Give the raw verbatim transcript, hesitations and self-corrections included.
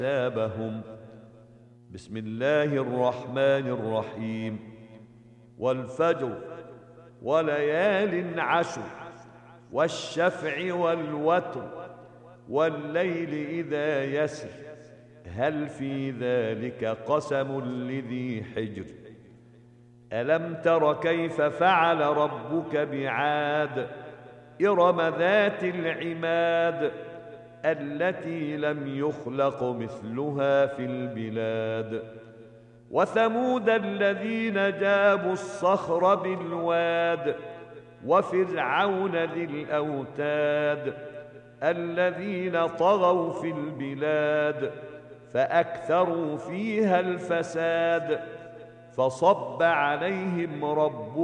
حسابهم. بسم الله الرحمن الرحيم. والفجر وليال عشر والشفع والوتر والليل إذا يسر هل في ذلك قسم لذي حجر. ألم تر كيف فعل ربك بعاد إرم ذات العماد التي لم يخلق مثلها في البلاد. وثمود الذين جابوا الصخر بالواد وفرعون ذي الأوتاد الذين طغوا في البلاد فأكثروا فيها الفساد فصب عليهم ربك